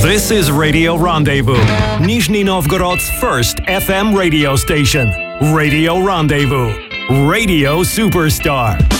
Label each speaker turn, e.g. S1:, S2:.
S1: This is Radio Rendezvous, Nizhny Novgorod's first FM radio station. Radio Rendezvous. Radio Superstar.